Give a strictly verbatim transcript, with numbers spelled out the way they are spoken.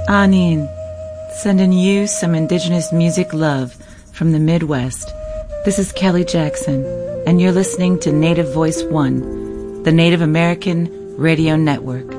Anin, sending you some indigenous music love from the Midwest. This is Kelly Jackson, and you're listening to Native Voice One, the Native American Radio Network.